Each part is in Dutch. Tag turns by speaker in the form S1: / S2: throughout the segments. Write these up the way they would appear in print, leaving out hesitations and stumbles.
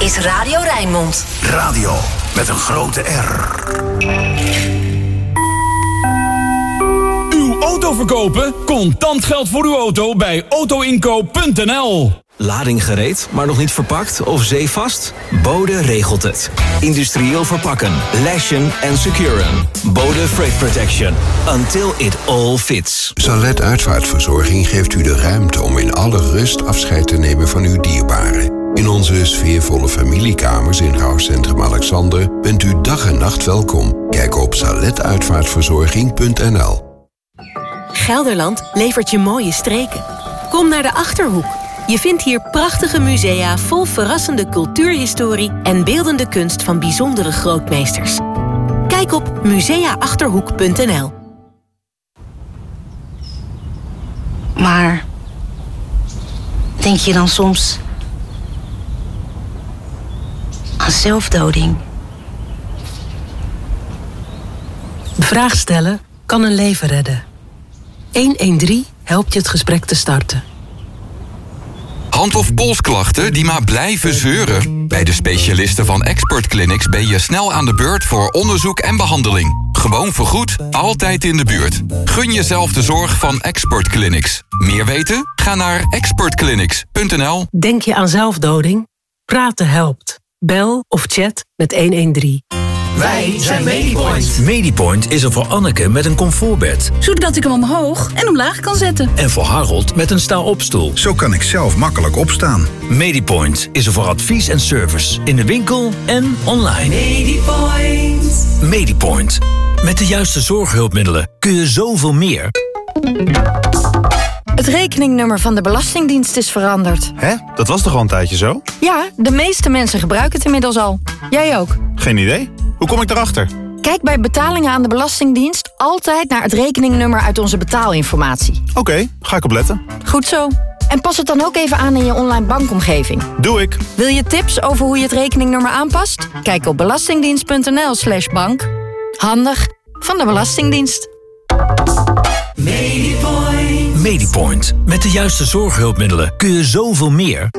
S1: is Radio Rijnmond.
S2: Radio met een grote R.
S3: Uw auto verkopen? Contant geld voor uw auto bij autoinkoop.nl.
S4: Lading gereed, maar nog niet verpakt of zeevast? Bode regelt het. Industrieel verpakken, lashen en securen. Bode Freight Protection. Until it all fits.
S5: Salet Uitvaartverzorging geeft u de ruimte om in alle rust afscheid te nemen van uw dierbaren. In onze sfeervolle familiekamers in Rouwcentrum Alexander bent u dag en nacht welkom. Kijk op saletuitvaartverzorging.nl.
S6: Gelderland levert je mooie streken. Kom naar de Achterhoek. Je vindt hier prachtige musea vol verrassende cultuurhistorie en beeldende kunst van bijzondere grootmeesters. Kijk op museaachterhoek.nl.
S7: Maar denk je dan soms aan zelfdoding?
S8: De vraag stellen kan een leven redden. 113 helpt je het gesprek te starten.
S9: Hand- of polsklachten die maar blijven zeuren? Bij de specialisten van Expert Clinics ben je snel aan de beurt voor onderzoek en behandeling. Gewoon vergoed, altijd in de buurt. Gun jezelf de zorg van Expert Clinics. Meer weten? Ga naar expertclinics.nl.
S8: Denk je aan zelfdoding? Praten helpt. Bel of chat met 113.
S10: Wij zijn Medipoint.
S11: Medipoint is er voor Anneke met een comfortbed.
S10: Zodat ik hem omhoog en omlaag kan zetten.
S11: En voor Harold met een sta-opstoel.
S12: Zo kan ik zelf makkelijk opstaan.
S11: Medipoint is er voor advies en service. In de winkel en online.
S10: Medipoint.
S11: Medipoint. Met de juiste zorghulpmiddelen kun je zoveel meer.
S13: Het rekeningnummer van de Belastingdienst is veranderd.
S14: Hè? Dat was toch al een tijdje zo?
S13: Ja, de meeste mensen gebruiken het inmiddels al. Jij ook.
S14: Geen idee. Hoe kom ik erachter?
S13: Kijk bij betalingen aan de Belastingdienst altijd naar het rekeningnummer uit onze betaalinformatie.
S14: Oké, ga ik opletten.
S13: Goed zo. En pas het dan ook even aan in je online bankomgeving.
S14: Doe ik.
S13: Wil je tips over hoe je het rekeningnummer aanpast? Kijk op belastingdienst.nl/bank. Handig van de Belastingdienst.
S10: Medipoint.
S11: Medipoint. Met de juiste zorghulpmiddelen kun je zoveel meer.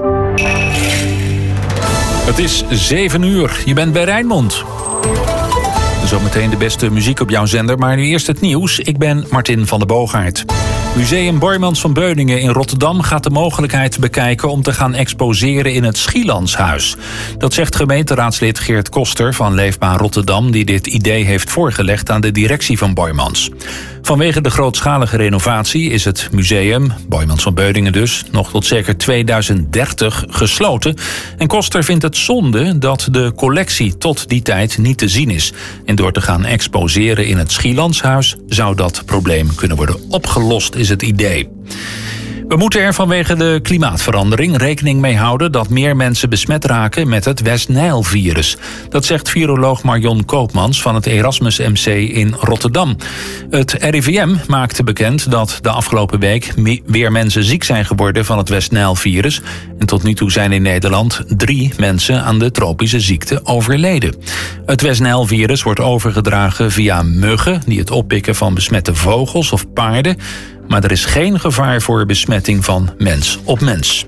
S15: Het is 7 uur. Je bent bij Rijnmond. Zometeen de beste muziek op jouw zender, maar nu eerst het nieuws. Ik ben Martin van der Boogaard. Museum Boijmans van Beuningen in Rotterdam gaat de mogelijkheid bekijken om te gaan exposeren in het Schielandshuis. Dat zegt gemeenteraadslid Geert Koster van Leefbaar Rotterdam, die dit idee heeft voorgelegd aan de directie van Boijmans. Vanwege de grootschalige renovatie is het museum, Boijmans van Beuningen dus, nog tot zeker 2030 gesloten. En Koster vindt het zonde dat de collectie tot die tijd niet te zien is. En door te gaan exposeren in het Schielandshuis zou dat probleem kunnen worden opgelost, is het idee. We moeten er vanwege de klimaatverandering rekening mee houden dat meer mensen besmet raken met het West-Nijl-virus. Dat zegt viroloog Marion Koopmans van het Erasmus MC in Rotterdam. Het RIVM maakte bekend dat de afgelopen week weer mensen ziek zijn geworden van het West-Nijl-virus. En tot nu toe zijn in Nederland 3 mensen aan de tropische ziekte overleden. Het West-Nijl-virus wordt overgedragen via muggen die het oppikken van besmette vogels of paarden. Maar er is geen gevaar voor besmetting van mens op mens.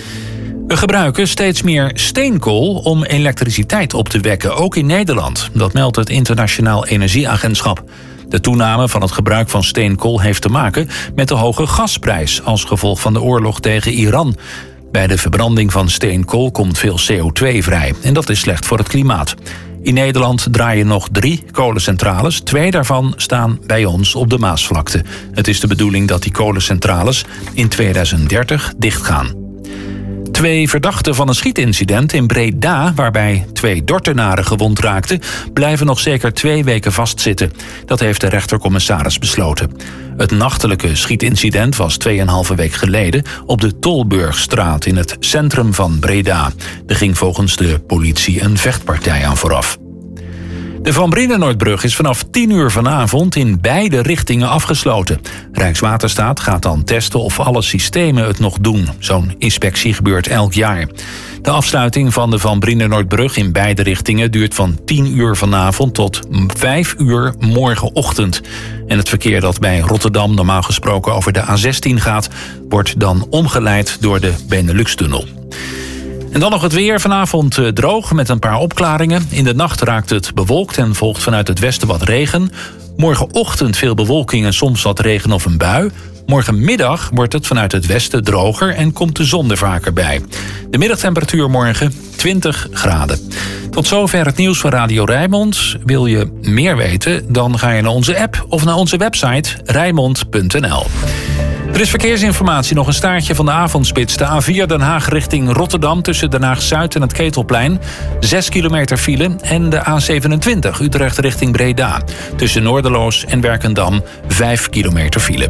S15: We gebruiken steeds meer steenkool om elektriciteit op te wekken, ook in Nederland. Dat meldt het Internationaal Energieagentschap. De toename van het gebruik van steenkool heeft te maken met de hoge gasprijs als gevolg van de oorlog tegen Iran. Bij de verbranding van steenkool komt veel CO2 vrij en dat is slecht voor het klimaat. In Nederland draaien nog 3 kolencentrales. 2 daarvan staan bij ons op de Maasvlakte. Het is de bedoeling dat die kolencentrales in 2030 dichtgaan. 2 verdachten van een schietincident in Breda, waarbij 2 Dordtenaren gewond raakten, blijven nog zeker 2 weken vastzitten. Dat heeft de rechtercommissaris besloten. Het nachtelijke schietincident was 2,5 week geleden op de Tolburgstraat in het centrum van Breda. Er ging volgens de politie een vechtpartij aan vooraf. De Van Brienenoordbrug is vanaf 10 uur vanavond in beide richtingen afgesloten. Rijkswaterstaat gaat dan testen of alle systemen het nog doen. Zo'n inspectie gebeurt elk jaar. De afsluiting van de Van Brienenoordbrug in beide richtingen duurt van 10 uur vanavond tot 5 uur morgenochtend. En het verkeer dat bij Rotterdam normaal gesproken over de A16 gaat, wordt dan omgeleid door de Benelux-tunnel. En dan nog het weer. Vanavond droog met een paar opklaringen. In de nacht raakt het bewolkt en volgt vanuit het westen wat regen. Morgenochtend veel bewolking en soms wat regen of een bui. Morgenmiddag wordt het vanuit het westen droger en komt de zon er vaker bij. De middagtemperatuur morgen 20 graden. Tot zover het nieuws van Radio Rijnmond. Wil je meer weten? Dan ga je naar onze app of naar onze website rijnmond.nl. Er is verkeersinformatie, nog een staartje van de avondspits. De A4 Den Haag richting Rotterdam tussen Den Haag-Zuid en het Ketelplein. 6 kilometer file. En de A27 Utrecht richting Breda. Tussen Noorderloos en Werkendam 5 kilometer file.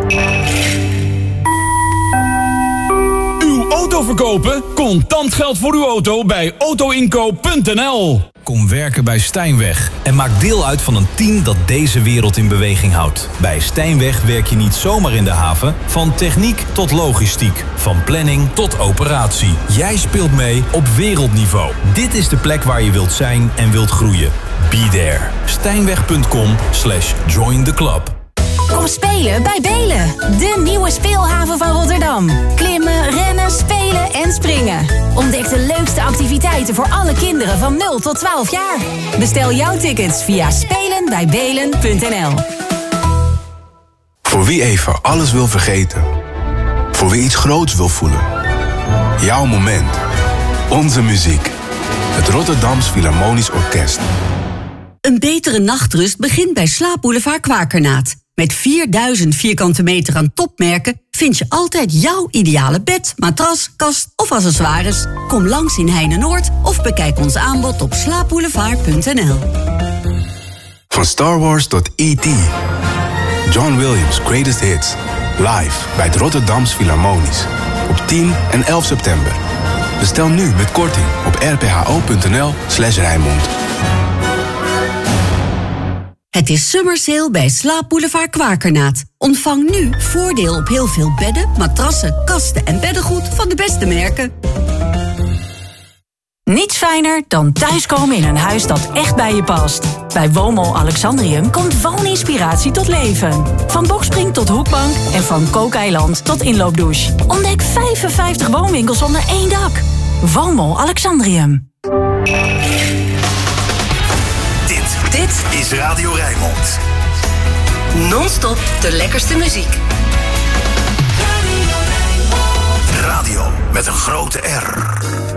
S3: Uw auto verkopen? Contant geld voor uw auto bij autoinkoop.nl.
S11: Kom werken bij Stijnweg en maak deel uit van een team dat deze wereld in beweging houdt. Bij Stijnweg werk je niet zomaar in de haven, van techniek tot logistiek, van planning tot operatie. Jij speelt mee op wereldniveau. Dit is de plek waar je wilt zijn en wilt groeien. Be there. Stijnweg.com/join the club.
S1: Kom spelen bij Belen, de nieuwe speelhaven van Rotterdam. Klimmen, rennen, spelen en springen. Ontdek de leukste activiteiten voor alle kinderen van 0 tot 12 jaar. Bestel jouw tickets via spelenbijbelen.nl.
S16: Voor wie even alles wil vergeten. Voor wie iets groots wil voelen. Jouw moment. Onze muziek. Het Rotterdams Philharmonisch Orkest.
S17: Een betere nachtrust begint bij Slaapboulevard Kwakernaat. Met 4000 vierkante meter aan topmerken vind je altijd jouw ideale bed, matras, kast of accessoires. Kom langs in Heine-Noord of bekijk ons aanbod op slaapboulevard.nl.
S16: Van Star Wars tot E.T. John Williams' Greatest Hits. Live bij het Rotterdams Philharmonisch. Op 10 en 11 september. Bestel nu met korting op rpho.nl/Rijnmond.
S17: Het is Summer Sale bij Slaapboulevard Kwakernaat. Ontvang nu voordeel op heel veel bedden, matrassen, kasten en beddengoed van de beste merken.
S1: Niets fijner dan thuiskomen in een huis dat echt bij je past. Bij Woonmol Alexandrium komt wooninspiratie tot leven. Van bokspring tot hoekbank en van kookeiland tot inloopdouche. Ontdek 55 woonwinkels onder één dak. Woonmol Alexandrium.
S2: Dit is Radio Rijnmond.
S6: Non-stop de lekkerste muziek.
S2: Radio met een grote R.